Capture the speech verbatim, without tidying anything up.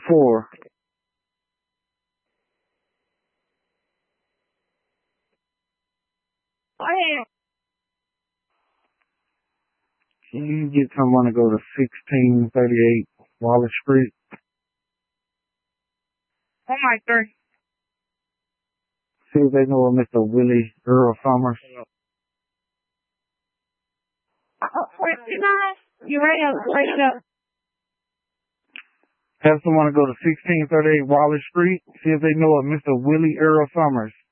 four. Oh, yeah. Can you get someone to go to sixteen thirty-eight Wallace Street? Oh, my God. See if they know a Mister Willie Earl Summers. Oh, wait, you're right up, right up. Have someone to go to sixteen thirty-eight Wallace Street. See if they know a Mister Willie Earl Summers.